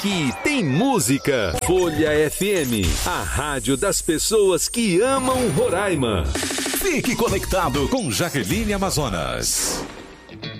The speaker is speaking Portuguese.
aqui tem música. Folha FM, a rádio das pessoas que amam Roraima. Fique conectado com Jaqueline Amazonas.